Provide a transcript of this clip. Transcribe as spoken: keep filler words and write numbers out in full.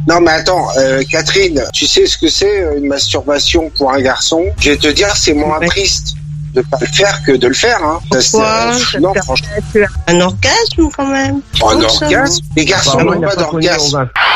Non mais attends, euh, Catherine, tu sais ce que c'est une masturbation pour un garçon? Je vais te dire, c'est moins Ouais. triste de pas le faire que de le faire. Hein. Pourquoi? Ça, Ça non, te franchement, permet un orgasme quand même. un Donc, ça, orgasme. Les garçons Apparemment, n'ont il n'a pas pas connu d'orgasme. Robin.